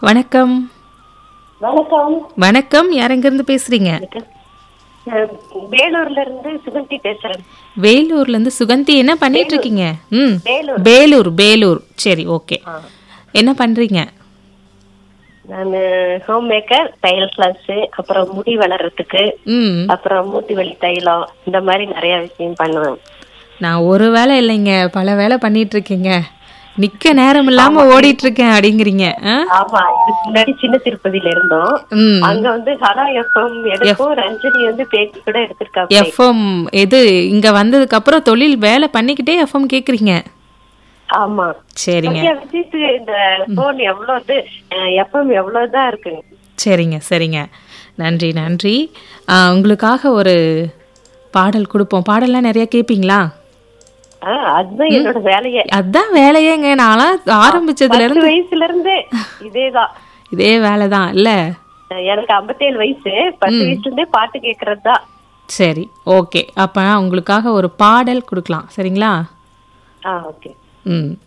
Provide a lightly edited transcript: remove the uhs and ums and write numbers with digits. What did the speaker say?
வணக்கம். வணக்கம். வணக்கம். யார் எங்கிருந்து பேசுறீங்க? வேலூர்ல இருந்து சுகந்தி பேசுறேன். வேலூர்ல இருந்து சுகந்தி. என்ன பண்ணிட்டு இருக்கீங்க? வேலூர். சரி, ஓகே. என்ன பண்றீங்க? நான் ஹோம் மேக்கர், தையல் கிளாஸ், அப்புறம் முடி வளர்றதுக்கு, அப்புறம் மூட்டு வலி தைலம், இந்த மாதிரி நிறைய விஷயம் பண்ணுவேன். நான் ஒரு வேலை இல்லைங்க, பல வேலை பண்ணிட்டு இருக்கீங்க. நிக்க நேரம் இல்லாம ஓடிட்டு இருக்கேன் அப்படிங்கிறீங்க. ஆமா, இதுக்கு முன்னாடி சின்ன திருப்பதியில இருந்தோம். அங்க வந்து ஹலா எஃப்எம் எடுக்கும், ரஞ்சனி வந்து பேட்டி கூட எடுத்திருக்காங்க. எஃப்எம் இது இங்க வந்ததுக்கு அப்புறம் தொழில் வேலை பண்ணிக்கிட்டே எஃப்எம் கேக்குறீங்க. ஆமா, சரிங்க. இந்த போன் எவ்வளவு எஃப்எம் எவ்வளவுதான் இருக்கு. சரிங்க. நன்றி. உங்களுக்காக ஒரு பாடல் கொடுப்போம். பாடல்லாம் நிறைய கேட்பீங்களா? அதுதான் என்னோட வேலையே. அதான் வேலையேங்க. நான்லாம் ஆரம்பிச்சதுல இருந்து வயசுல இருந்து இதே வேலைதான் இல்ல. எனக்கு 57 வயசு. 10 வயசுல இருந்தே பாட்டு கேக்குறதுதான். சரி, ஓகே. அப்ப உங்களுக்காக ஒரு பாடல் கொடுக்கலாம். சரிங்களா? ஓகே.